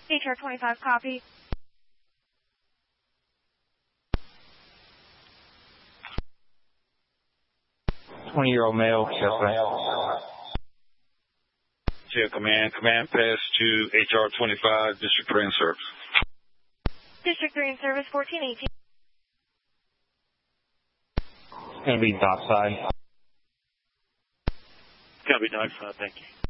HR 25, copy. Year-old male, Jail Command pass to HR 25, District 3 in service. District 3 in service, 1418. It's going to be dockside. It's going to be dockside, thank you.